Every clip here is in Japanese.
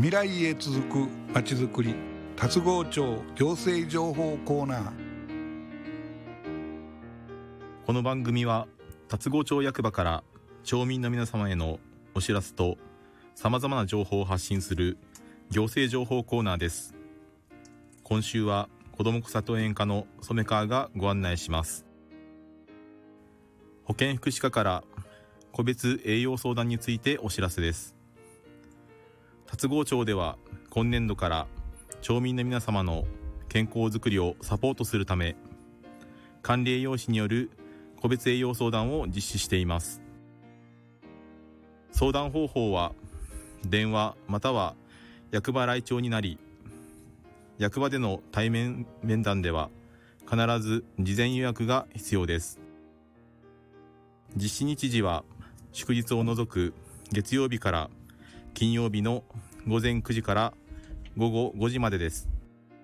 未来へ続くまちづくり、龍郷町行政情報コーナー。 この番組は龍郷町役場から町民の皆様へのお知らせとさまざまな情報を発信する行政情報コーナーです。今週は子ども草と園課の染川がご案内します。保健福祉課から個別栄養相談についてお知らせです。龍郷町では今年度から町民の皆様の健康づくりをサポートするため、管理栄養士による個別栄養相談を実施しています。相談方法は電話または役場来庁になり、役場での対面面談では必ず事前予約が必要です。実施日時は祝日を除く月曜日から金曜日の午前9時から午後5時までです。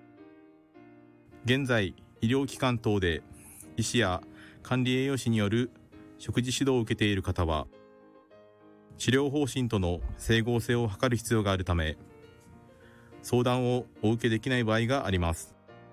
現在医療機関等で医師や管理栄養士による食事指導を受けている方は、治療方針との整合性を図る必要があるため、相談をお受けできない場合があります。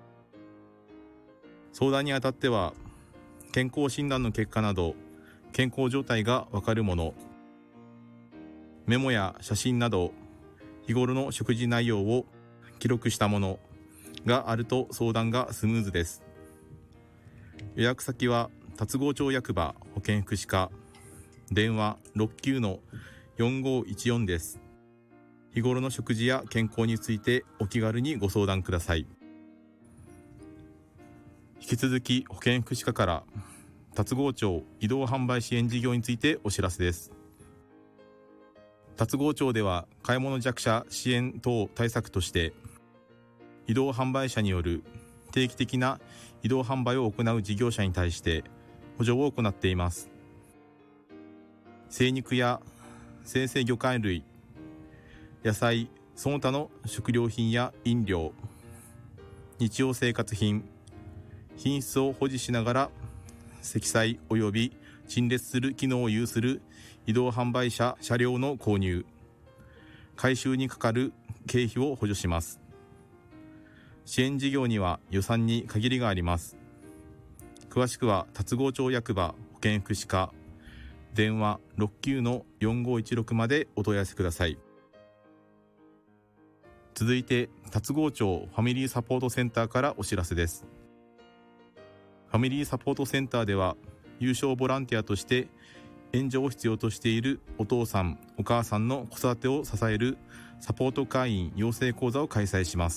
相談にあたっては健康診断の結果など健康状態がわかるもの、メモや写真など日頃の食事内容を記録したものがあると相談がスムーズです。予約先は龍郷町役場保健福祉課、電話 69-4514 です。日頃の食事や健康についてお気軽にご相談ください。引き続き保健福祉課から龍郷町移動販売支援事業についてお知らせです。龍郷町では買い物弱者支援等対策として、移動販売車による定期的な移動販売を行う事業者に対して補助を行っています。精肉や生鮮魚介類、野菜、その他の食料品や飲料、日用生活品、品質を保持しながら積載及び陳列する機能を有する移動販売車車両の購入、回収にかかる経費を補助します。支援事業には予算に限りがあります。詳しくは龍郷町役場保健福祉課、電話 69-4516 までお問い合わせください。続いて龍郷町ファミリーサポートセンターからお知らせです。ファミリーサポートセンターでは有償ボランティアとして援助を必要としているお父さんお母さんの子育てを支えるサポート会員養成講座を開催します。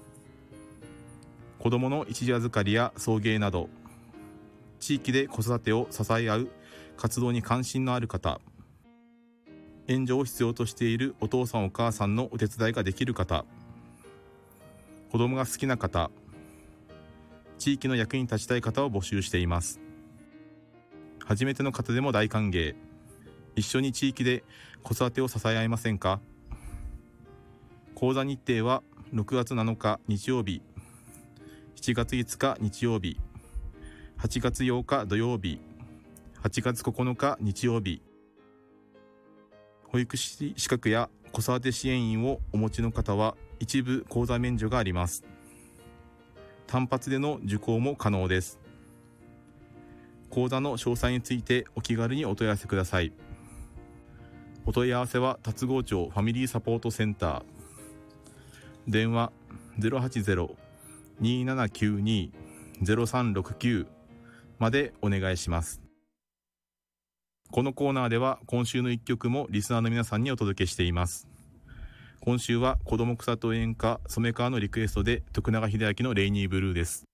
子どもの一時預かりや送迎など地域で子育てを支え合う活動に関心のある方、援助を必要としているお父さんお母さんのお手伝いができる方、子どもが好きな方、地域の役に立ちたい方を募集しています。初めての方でも大歓迎。一緒に地域で子育てを支え合いませんか？講座日程は6月7日日曜日、7月5日日曜日、8月8日土曜日、8月9日日曜日。保育士資格や子育て支援員をお持ちの方は一部講座免除があります。単発での受講も可能です。講座の詳細についてお気軽にお問い合わせください。お問い合わせは龍郷町ファミリーサポートセンター、電話 080-2792-0369 までお願いします。このコーナーでは今週の一曲もリスナーの皆さんにお届けしています。今週は子ども草と園課染川のリクエストで徳永英明のレイニーブルーです。